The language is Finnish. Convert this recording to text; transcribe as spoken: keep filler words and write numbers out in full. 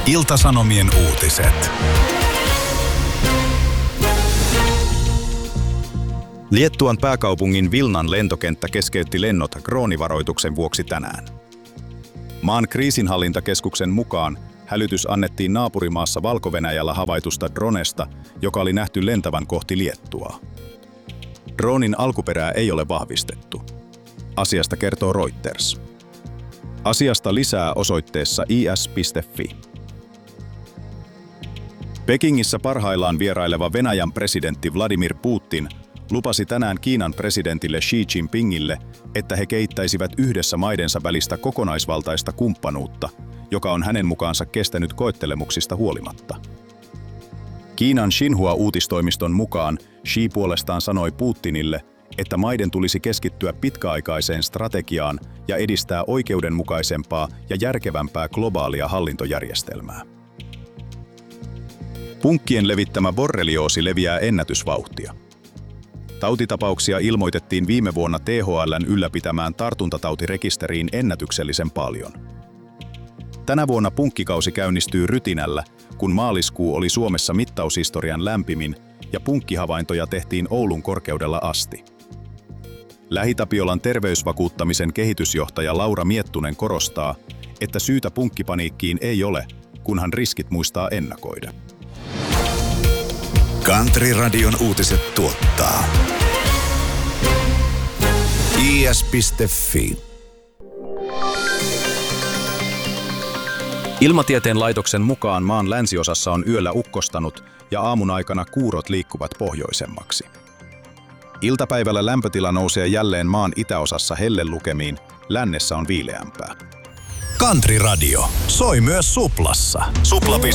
Ilta-Sanomien uutiset. Liettuan pääkaupungin Vilnan lentokenttä keskeytti lennot kroonivaroituksen vuoksi tänään. Maan kriisinhallintakeskuksen mukaan hälytys annettiin naapurimaassa Valko-Venäjällä havaitusta dronesta, joka oli nähty lentävän kohti Liettuaa. Dronin alkuperää ei ole vahvistettu. Asiasta kertoo Reuters. Asiasta lisää osoitteessa i s piste f i. Pekingissä parhaillaan vieraileva Venäjän presidentti Vladimir Putin lupasi tänään Kiinan presidentille Xi Jinpingille, että he kehittäisivät yhdessä maidensa välistä kokonaisvaltaista kumppanuutta, joka on hänen mukaansa kestänyt koettelemuksista huolimatta. Kiinan Xinhua-uutistoimiston mukaan Xi puolestaan sanoi Putinille, että maiden tulisi keskittyä pitkäaikaiseen strategiaan ja edistää oikeudenmukaisempaa ja järkevämpää globaalia hallintojärjestelmää. Punkkien levittämä borrelioosi leviää ennätysvauhtia. Tautitapauksia ilmoitettiin viime vuonna T H L:n ylläpitämään tartuntatautirekisteriin ennätyksellisen paljon. Tänä vuonna punkkikausi käynnistyy rytinällä, kun maaliskuu oli Suomessa mittaushistorian lämpimin ja punkkihavaintoja tehtiin Oulun korkeudella asti. Lähi-Tapiolan terveysvakuuttamisen kehitysjohtaja Laura Miettunen korostaa, että syytä punkkipaniikkiin ei ole, kunhan riskit muistaa ennakoida. Country Radion uutiset tuottaa i s piste f i. Ilmatieteen laitoksen mukaan maan länsiosassa on yöllä ukkostanut ja aamun aikana kuurot liikkuvat pohjoisemmaksi. Iltapäivällä lämpötila nousee jälleen maan itäosassa hellelukemiin, lännessä on viileämpää. Country Radio soi myös Suplassa. supla piste